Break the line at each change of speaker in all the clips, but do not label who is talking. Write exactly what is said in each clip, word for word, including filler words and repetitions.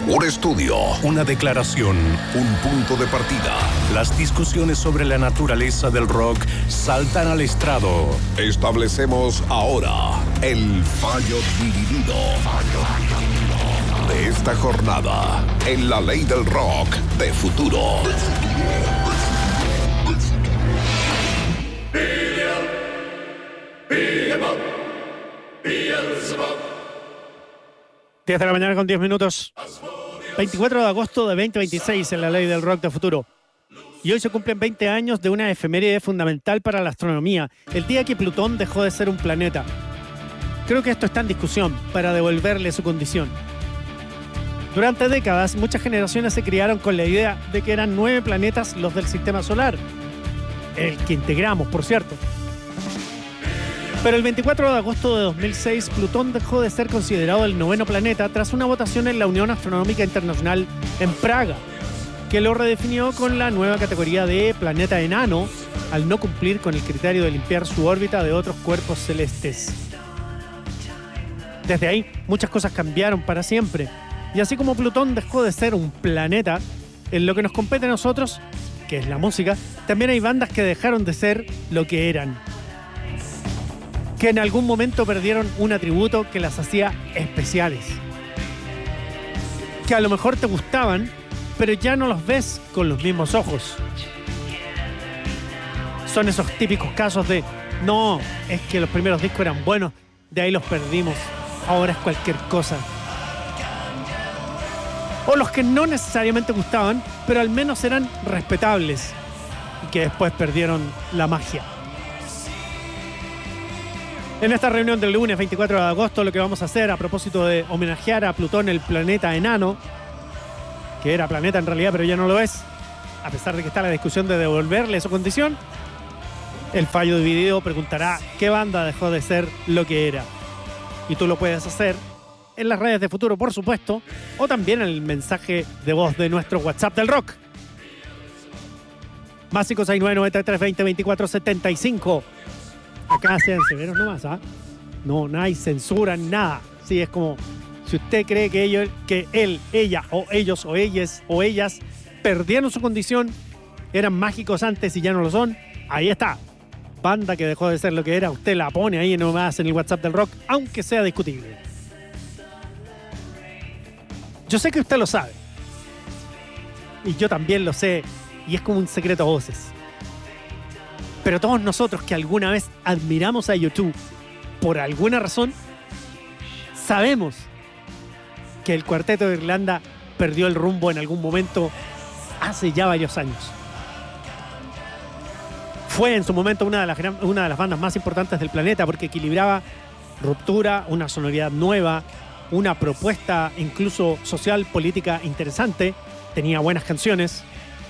Un estudio,
una declaración,
un punto de partida.
Las discusiones sobre la naturaleza del rock saltan al estrado.
Establecemos ahora el fallo dividido de esta jornada en la ley del rock de futuro.
diez de la mañana con diez minutos. veinticuatro de agosto de veinte veintiséis en la ley del rock de futuro. Y hoy se cumplen veinte años de una efeméride fundamental para la astronomía, el día que Plutón dejó de ser un planeta. Creo que esto está en discusión para devolverle su condición. Durante décadas, muchas generaciones se criaron con la idea de que eran nueve planetas los del sistema solar, el que integramos, por cierto. Pero el veinticuatro de agosto de dos mil seis, Plutón dejó de ser considerado el noveno planeta tras una votación en la Unión Astronómica Internacional en Praga, que lo redefinió con la nueva categoría de planeta enano, al no cumplir con el criterio de limpiar su órbita de otros cuerpos celestes. Desde ahí, muchas cosas cambiaron para siempre. Y así como Plutón dejó de ser un planeta, en lo que nos compete a nosotros, que es la música, también hay bandas que dejaron de ser lo que eran, que en algún momento perdieron un atributo que las hacía especiales, que a lo mejor te gustaban, pero ya no los ves con los mismos ojos. Son esos típicos casos de, no, es que los primeros discos eran buenos, de ahí los perdimos, ahora es cualquier cosa. O los que no necesariamente gustaban, pero al menos eran respetables y que después perdieron la magia. En esta reunión del lunes veinticuatro de agosto, lo que vamos a hacer a propósito de homenajear a Plutón, el planeta enano, que era planeta en realidad, pero ya no lo es, a pesar de que está la discusión de devolverle su condición, el fallo dividido preguntará qué banda dejó de ser lo que era. Y tú lo puedes hacer en las redes de Futuro, por supuesto, o también en el mensaje de voz de nuestro WhatsApp del rock. Más cinco seis nueve, nueve tres, veinte, veinticuatro, setenta y cinco. Acá sean severos nomás, ¿ah? ¿eh? No, no hay censura, nada. Sí, es como, si usted cree que, ellos, que él, ella, o ellos, o ellas, o ellas perdieron su condición, eran mágicos antes y ya no lo son, ahí está. Banda que dejó de ser lo que era, usted la pone ahí nomás en el WhatsApp del rock, aunque sea discutible. Yo sé que usted lo sabe. Y yo también lo sé. Y es como un secreto a voces. Pero todos nosotros que alguna vez admiramos a U dos, por alguna razón, sabemos que el Cuarteto de Irlanda perdió el rumbo en algún momento hace ya varios años. Fue en su momento una de las, gran, una de las bandas más importantes del planeta porque equilibraba ruptura, una sonoridad nueva, una propuesta incluso social, política interesante, tenía buenas canciones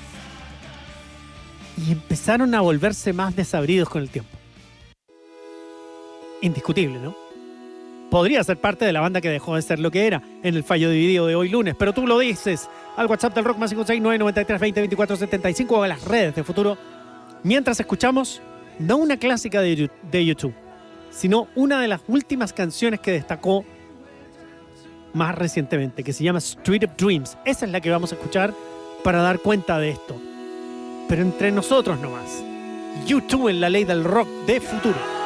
y empezaron a volverse más desabridos con el tiempo. Indiscutible, ¿no? Podría ser parte de la banda que dejó de ser lo que era en el fallo dividido de hoy lunes, pero tú lo dices al WhatsApp del rock más cinco seis nueve, nueve tres, veinte, veinticuatro, setenta y cinco o a las redes de Futuro, mientras escuchamos no una clásica de, de U dos, sino una de las últimas canciones que destacó más recientemente, que se llama Street of Dreams. Esa es la que vamos a escuchar para dar cuenta de esto. Pero entre nosotros nomás. U dos en la ley del rock de Futuro.